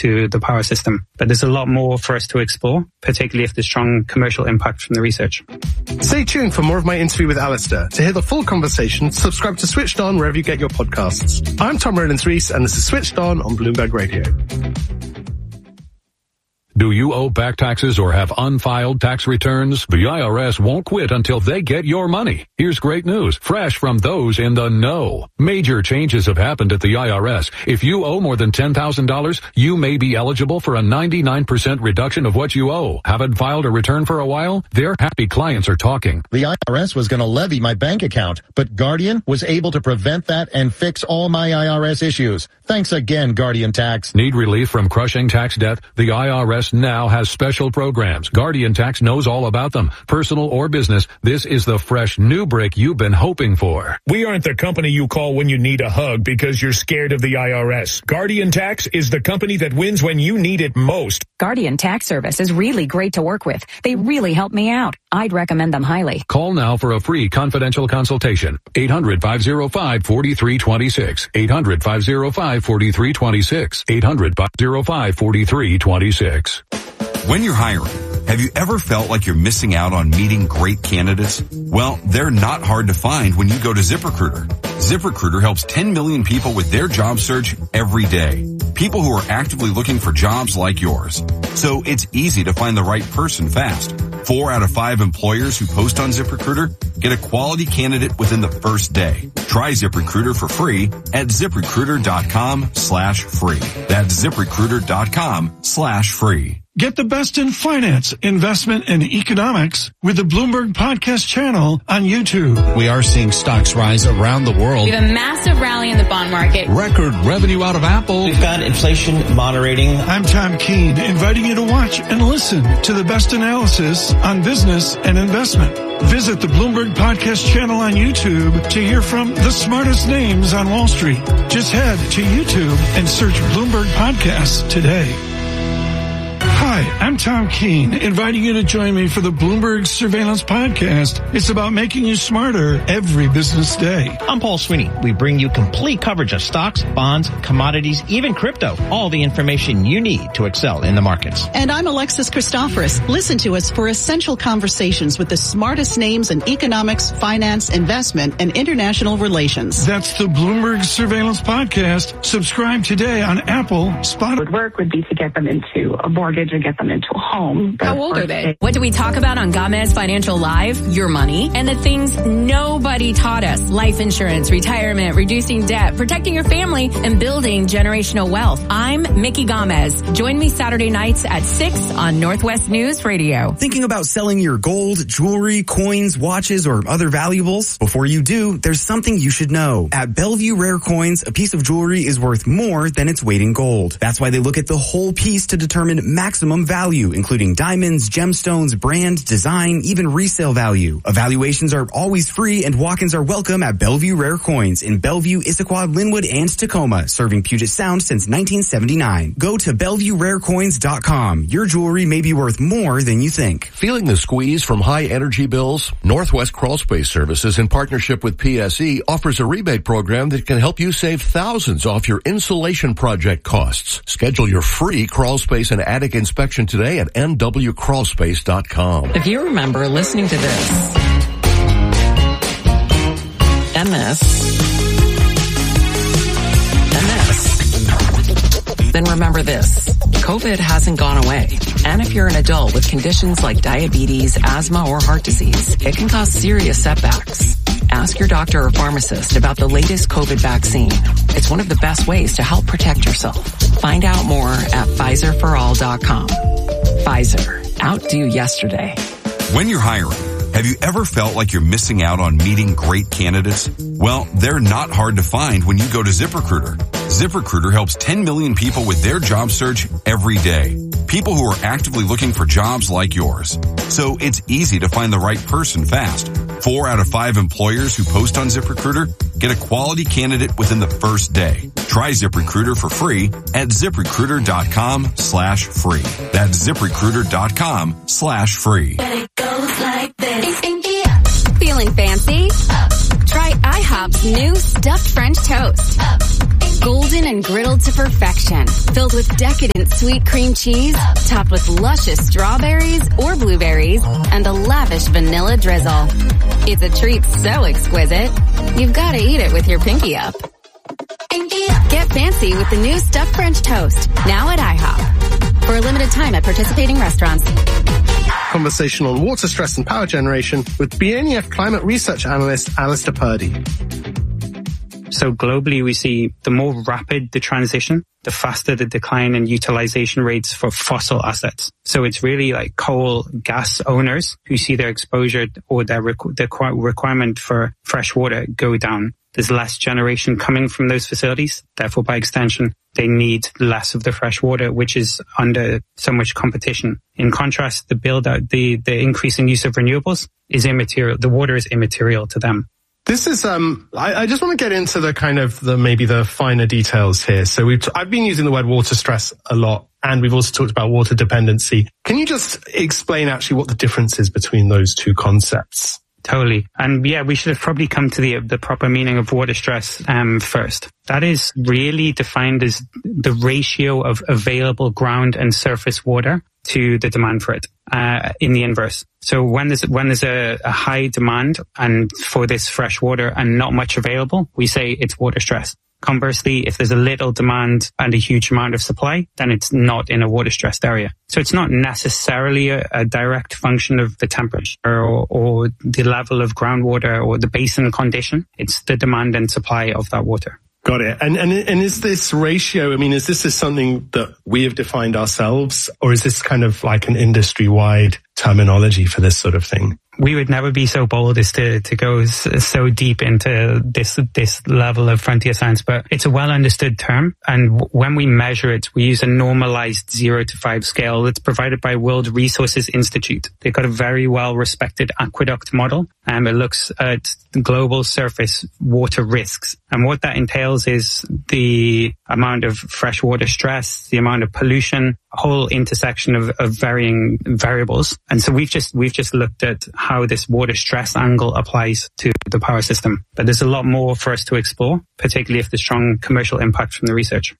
to the power system. But there's a lot more for us to explore, particularly if there's strong commercial impact from the research. Stay tuned for more of my interview with Alistair. To hear the full conversation, subscribe to Switched On wherever you get your podcasts. I'm Tom Rowlands-Rees, and this is Switched On Bloomberg Radio. Do you owe back taxes or have unfiled tax returns? The IRS won't quit until they get your money. Here's great news, fresh from those in the know. Major changes have happened at the IRS. If you owe more than $10,000, you may be eligible for a 99% reduction of what you owe. Haven't filed a return for a while? Their happy clients are talking. The IRS was going to levy my bank account, but Guardian was able to prevent that and fix all my IRS issues. Thanks again, Guardian Tax. Need relief from crushing tax debt? The IRS now has special programs. Guardian Tax knows all about them. Personal or business, this is the fresh new break you've been hoping for. We aren't the company you call when you need a hug because you're scared of the IRS. Guardian Tax is the company that wins when you need it most. Guardian Tax Service is really great to work with. They really help me out. I'd recommend them highly. Call now for a free confidential consultation. 800-505-4326. 800-505-4326. 800-505-4326. When you're hiring, have you ever felt like you're missing out on meeting great candidates? Well, they're not hard to find when you go to ZipRecruiter. ZipRecruiter helps 10 million people with their job search every day. People who are actively looking for jobs like yours. So it's easy to find the right person fast. 4 out of 5 employers who post on ZipRecruiter get a quality candidate within the first day. Try ZipRecruiter for free at ZipRecruiter.com/free. That's ZipRecruiter.com/free. Get the best in finance, investment, and economics with the Bloomberg Podcast channel on YouTube. We are seeing stocks rise around the world. We have a massive rally in the bond market. Record revenue out of Apple. We've got inflation moderating. I'm Tom Keene, inviting you to watch and listen to the best analysis on business and investment. Visit the Bloomberg Podcast channel on YouTube to hear from the smartest names on Wall Street. Just head to YouTube and search Bloomberg Podcasts today. Hi, I'm Tom Keene, inviting you to join me for the Bloomberg Surveillance Podcast. It's about making you smarter every business day. I'm Paul Sweeney. We bring you complete coverage of stocks, bonds, commodities, even crypto. All the information you need to excel in the markets. And I'm Alexis Christoforous. Listen to us for essential conversations with the smartest names in economics, finance, investment, and international relations. That's the Bloomberg Surveillance Podcast. Subscribe today on Apple, Spotify. Would work would be to get them into a mortgage or get them into a home. How old are they? What do we talk about on Gamez Financial Live? Your money and the things nobody taught us. Life insurance, retirement, reducing debt, protecting your family, and building generational wealth. I'm Mickey Gamez. Join me Saturday nights at 6 on Northwest News Radio. Thinking about selling your gold, jewelry, coins, watches, or other valuables? Before you do, there's something you should know. At Bellevue Rare Coins, a piece of jewelry is worth more than its weight in gold. That's why they look at the whole piece to determine maximum value, including diamonds, gemstones, brand, design, even resale value. Evaluations are always free and walk-ins are welcome at Bellevue Rare Coins in Bellevue, Issaquah, Linwood, and Tacoma, serving Puget Sound since 1979. Go to BellevueRareCoins.com. Your jewelry may be worth more than you think. Feeling the squeeze from high energy bills? Northwest Crawl Space Services, in partnership with PSE, offers a rebate program that can help you save thousands off your insulation project costs. Schedule your free crawl space and attic inspection today at nwcrawlspace.com. If you remember listening to this, MS, then remember this. COVID hasn't gone away. And if you're an adult with conditions like diabetes, asthma, or heart disease, it can cause serious setbacks. Ask your doctor or pharmacist about the latest COVID vaccine. It's one of the best ways to help protect yourself. Find out more at PfizerForAll.com. Pfizer. Outdo yesterday. When you're hiring, have you ever felt like you're missing out on meeting great candidates? Well, they're not hard to find when you go to ZipRecruiter. ZipRecruiter helps 10 million people with their job search every day. People who are actively looking for jobs like yours. So it's easy to find the right person fast. 4 out of 5 employers who post on ZipRecruiter get a quality candidate within the first day. Try ZipRecruiter for free at ZipRecruiter.com/free. That's ZipRecruiter.com/free. It goes like this. Feeling fancy? Try IHOP's new stuffed French toast. Golden and griddled to perfection. Filled with decadent sweet cream cheese, topped with luscious strawberries or blueberries, and a lavish vanilla drizzle. It's a treat so exquisite, you've got to eat it with your pinky up. Get fancy with the new stuffed French toast, now at IHOP. For a limited time at participating restaurants. Conversation on water stress and power generation with BNEF climate research analyst Alistair Purdy. So globally, we see the more rapid the transition, the faster the decline in utilization rates for fossil assets. So it's really like coal, gas owners who see their exposure or their requirement for fresh water go down. There's less generation coming from those facilities. Therefore, by extension, they need less of the fresh water, which is under so much competition. In contrast, the build out, the increasing use of renewables is immaterial. The water is immaterial to them. This is, I just want to get into the kind of maybe the finer details here. So I've been using the word water stress a lot, and we've also talked about water dependency. Can you just explain actually what the difference is between those two concepts? Totally. And yeah, we should have probably come to the proper meaning of water stress first. That is really defined as the ratio of available ground and surface water to the demand for it, in the inverse. So when there's a high demand and for this fresh water and not much available, we say it's water stress. Conversely, if there's a little demand and a huge amount of supply, then it's not in a water-stressed area. So it's not necessarily a direct function of the temperature or the level of groundwater or the basin condition. It's the demand and supply of that water. Got it. And is this ratio, I mean, is this something that we have defined ourselves, or is this kind of like an industry-wide terminology for this sort of thing? We would never be so bold as to go so deep into this level of frontier science, but it's a well understood term. And when we measure it, we use a normalized 0 to 5 scale that's provided by World Resources Institute. They've got a very well respected aqueduct model. It looks at global surface water risks. And what that entails is the amount of freshwater stress, the amount of pollution, a whole intersection of varying variables. And so we've just looked at how this water stress angle applies to the power system. But there's a lot more for us to explore, particularly if there's strong commercial impact from the research.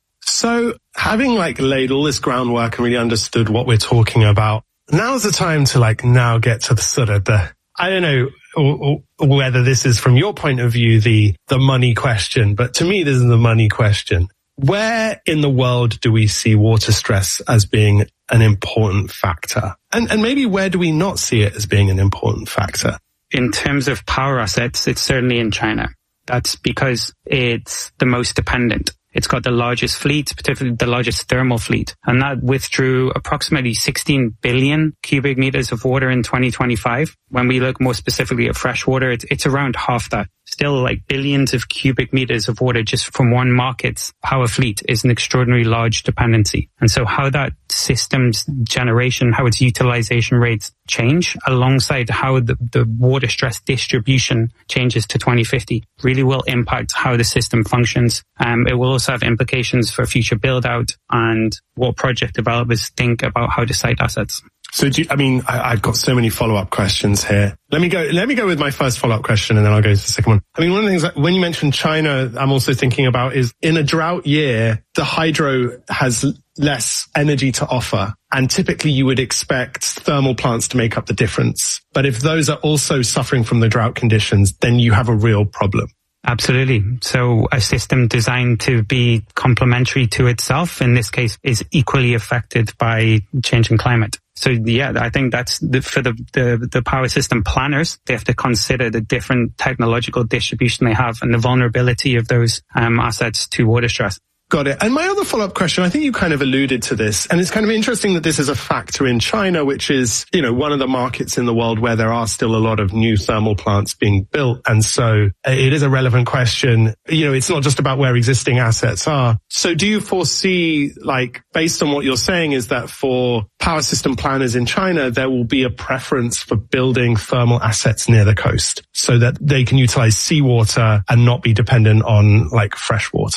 So having laid all this groundwork and really understood what we're talking about, now's the time to now get to the sort of I don't know whether this is from your point of view, the money question, but to me, this is the money question. Where in the world do we see water stress as being an important factor? And maybe where do we not see it as being an important factor? In terms of power assets, it's certainly in China. That's because it's the most dependent. It's got the largest fleet, particularly the largest thermal fleet. And that withdrew approximately 16 billion cubic meters of water in 2025. When we look more specifically at fresh water, it's around half that. Still billions of cubic meters of water just from one market's power fleet is an extraordinary large dependency. And so how that system's generation, how its utilization rates change alongside how the water stress distribution changes to 2050 really will impact how the system functions. It will also have implications for future build out and what project developers think about how to site assets. So I've got so many follow-up questions here. Let me go with my first follow-up question and then I'll go to the second one. I mean, one of the things when you mentioned China, I'm also thinking about is in a drought year, the hydro has less energy to offer. And typically you would expect thermal plants to make up the difference. But if those are also suffering from the drought conditions, then you have a real problem. Absolutely. So a system designed to be complementary to itself, in this case, is equally affected by changing climate. So yeah, I think that's for the power system planners, they have to consider the different technological distribution they have and the vulnerability of those assets to water stress. Got it. And my other follow-up question, I think you kind of alluded to this, and it's kind of interesting that this is a factor in China, which is, one of the markets in the world where there are still a lot of new thermal plants being built. And so it is a relevant question. It's not just about where existing assets are. So do you foresee, based on what you're saying, is that for power system planners in China, there will be a preference for building thermal assets near the coast so that they can utilize seawater and not be dependent on fresh water?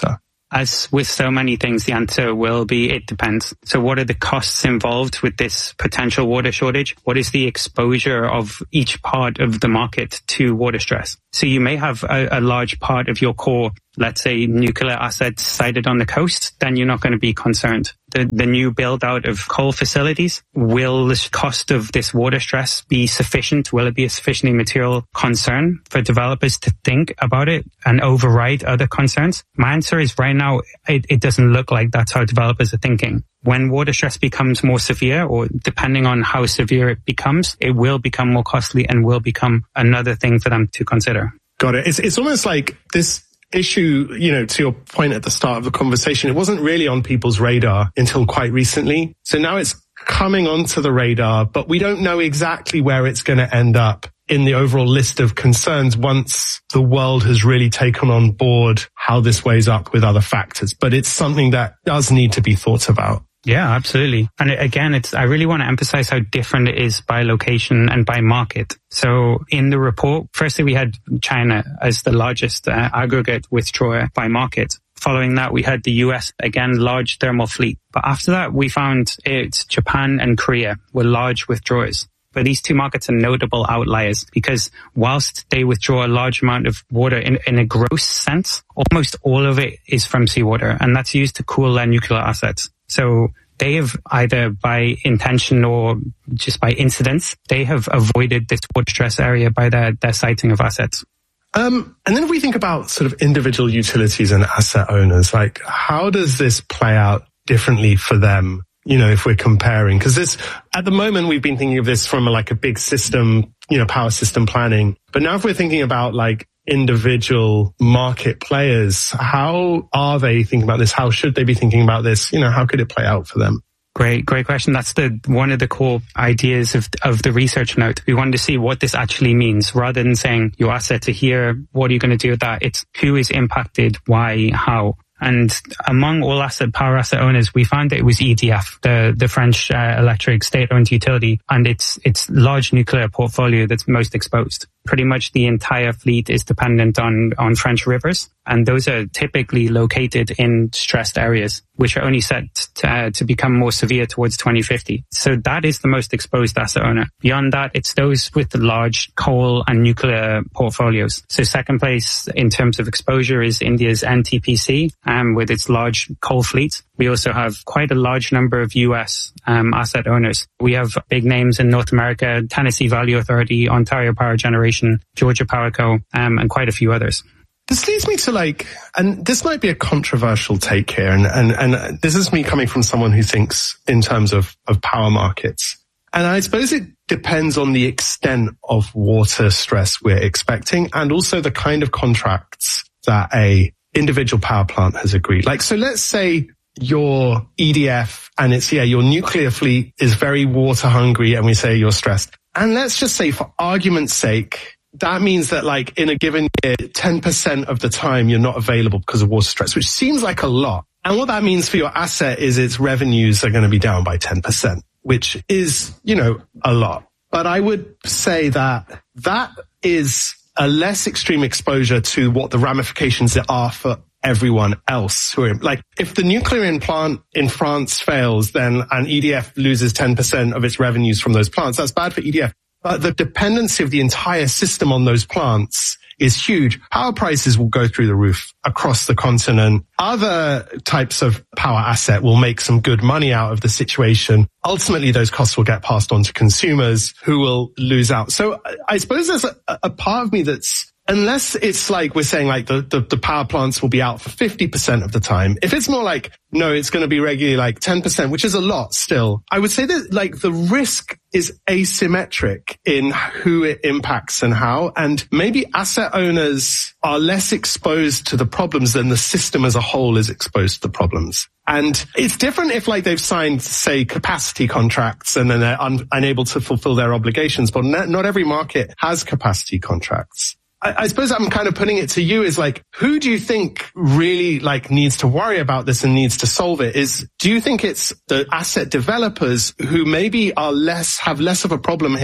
As with so many things, the answer will be it depends. So what are the costs involved with this potential water shortage? What is the exposure of each part of the market to water stress? So you may have a large part of your core, let's say nuclear assets sited on the coast, then you're not going to be concerned. The new build out of coal facilities, will the cost of this water stress be sufficient? Will it be a sufficiently material concern for developers to think about it and override other concerns? My answer is right now, it doesn't look like that's how developers are thinking. When water stress becomes more severe, or depending on how severe it becomes, it will become more costly and will become another thing for them to consider. Got it. It's almost like this issue, to your point at the start of the conversation, it wasn't really on people's radar until quite recently. So now it's coming onto the radar, but we don't know exactly where it's going to end up in the overall list of concerns once the world has really taken on board how this weighs up with other factors. But it's something that does need to be thought about. Yeah, absolutely. And again, I really want to emphasize how different it is by location and by market. So in the report, firstly, we had China as the largest aggregate withdrawer by market. Following that, we had the US, again, large thermal fleet. But after that, we found Japan and Korea were large withdrawers. But these two markets are notable outliers because whilst they withdraw a large amount of water in a gross sense, almost all of it is from seawater, and that's used to cool their nuclear assets. So they have either by intention or just by incidence, they have avoided this water stress area by their siting of assets. And then if we think about sort of individual utilities and asset owners, like how does this play out differently for them? If we're comparing, because at the moment we've been thinking of this from a big system, power system planning. But now if we're thinking about individual market players, how are they thinking about this? How should they be thinking about this? How could it play out for them? Great question. That's one of the core ideas of the research note. We wanted to see what this actually means rather than saying your assets are here. What are you going to do with that? It's who is impacted, why, how. And among all power asset owners, we found that it was EDF, the French electric state-owned utility, and its large nuclear portfolio that's most exposed. Pretty much the entire fleet is dependent on French rivers, and those are typically located in stressed areas, which are only set to become more severe towards 2050. So that is the most exposed asset owner. Beyond that, it's those with the large coal and nuclear portfolios. So second place in terms of exposure is India's NTPC, with its large coal fleet. We also have quite a large number of US asset owners. We have big names in North America, Tennessee Valley Authority, Ontario Power Generation, Georgia Power Co., and quite a few others. This leads me to and this might be a controversial take here, and this is me coming from someone who thinks in terms of power markets. And I suppose it depends on the extent of water stress we're expecting and also the kind of contracts that a individual power plant has agreed. So let's say your EDF and your nuclear fleet is very water hungry and we say you're stressed. And let's just say for argument's sake, that means that in a given year, 10% of the time you're not available because of water stress, which seems like a lot. And what that means for your asset is its revenues are going to be down by 10%, which is, a lot. But I would say that is a less extreme exposure to what the ramifications are for everyone else who are if the nuclear plant in France fails, then an EDF loses 10% of its revenues from those plants. That's bad for EDF. But the dependency of the entire system on those plants is huge. Power prices will go through the roof across the continent. Other types of power asset will make some good money out of the situation. Ultimately, those costs will get passed on to consumers who will lose out. So I suppose there's a part of me that's, unless it's we're saying the power plants will be out for 50% of the time. If it's more no, it's going to be regularly 10%, which is a lot still. I would say that the risk is asymmetric in who it impacts and how. And maybe asset owners are less exposed to the problems than the system as a whole is exposed to the problems. And it's different if they've signed, say, capacity contracts and then they're unable to fulfill their obligations. But not every market has capacity contracts. I suppose I'm kind of putting it to you is who do you think really needs to worry about this and needs to solve it? Do you think it's the asset developers who maybe have less of a problem here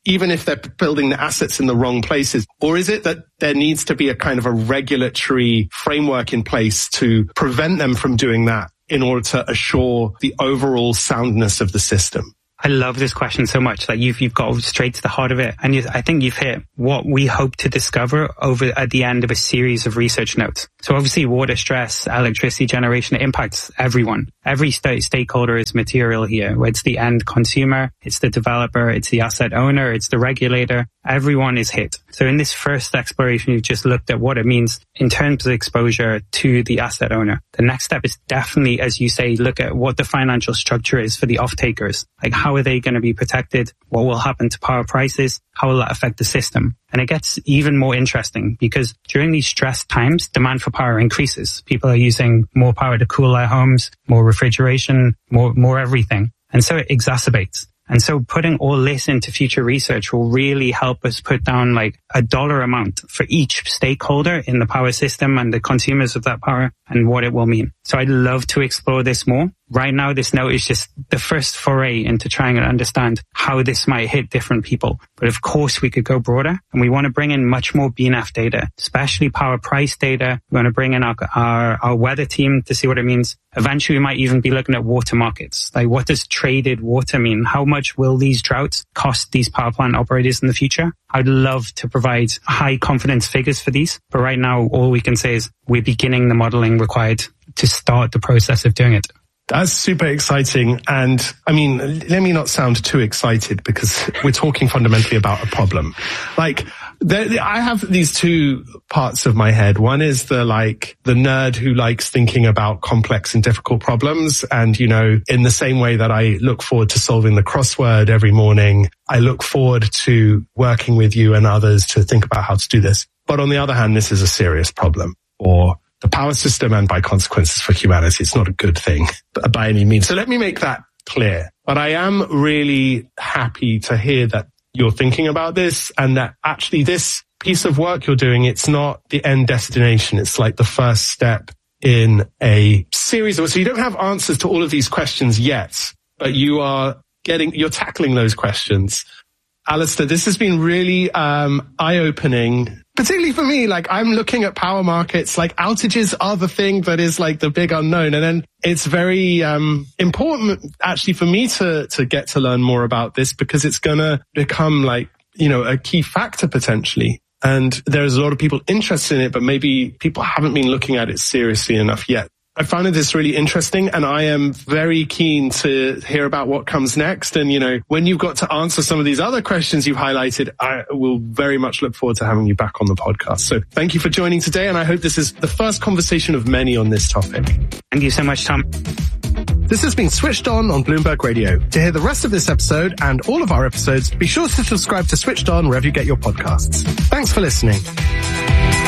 even if they're building the assets in the wrong places? Or is it that there needs to be a kind of a regulatory framework in place to prevent them from doing that in order to assure the overall soundness of the system? I love this question so much. Like you've got straight to the heart of it. And I think you've hit what we hope to discover over at the end of a series of research notes. So obviously water stress, electricity generation, it impacts everyone. Every stakeholder is material here. It's the end consumer, it's the developer, it's the asset owner, it's the regulator. Everyone is hit. So in this first exploration, you've just looked at what it means in terms of exposure to the asset owner. The next step is definitely, as you say, look at what the financial structure is for the off-takers. Like how are they going to be protected? What will happen to power prices? How will that affect the system? And it gets even more interesting because during these stressed times, demand for power increases. People are using more power to cool their homes, more refrigeration, more everything. And so it exacerbates. And so putting all this into future research will really help us put down like a dollar amount for each stakeholder in the power system and the consumers of that power and what it will mean. So I'd love to explore this more. Right now, this note is just the first foray into trying to understand how this might hit different people. But of course, we could go broader, and we want to bring in much more BNEF data, especially power price data. We want to bring in our weather team to see what it means. Eventually, we might even be looking at water markets. Like, what does traded water mean? How much will these droughts cost these power plant operators in the future? I'd love to provide high confidence figures for these. But right now, all we can say is we're beginning the modeling required to start the process of doing it. That's super exciting. And I mean, let me not sound too excited because we're talking fundamentally about a problem. Like, I have these two parts of my head. One is the nerd who likes thinking about complex and difficult problems. And, you know, in the same way that I look forward to solving the crossword every morning, I look forward to working with you and others to think about how to do this. But on the other hand, this is a serious problem for the power system and by consequences for humanity. It's not a good thing by any means. So let me make that clear. But I am really happy to hear that you're thinking about this and that actually this piece of work you're doing, it's not the end destination. It's like the first step in a series of, so you don't have answers to all of these questions yet, but you're tackling those questions. Alistair, this has been really eye-opening, particularly for me. Like, I'm looking at power markets, like outages are the thing that is like the big unknown. And then it's very important actually for me to get to learn more about this because it's going to become like, you know, a key factor potentially. And there's a lot of people interested in it, but maybe people haven't been looking at it seriously enough yet. I found this really interesting and I am very keen to hear about what comes next. And, you know, when you've got to answer some of these other questions you've highlighted, I will very much look forward to having you back on the podcast. So thank you for joining today. And I hope this is the first conversation of many on this topic. Thank you so much, Tom. This has been Switched On Bloomberg Radio. To hear the rest of this episode and all of our episodes, be sure to subscribe to Switched On wherever you get your podcasts. Thanks for listening.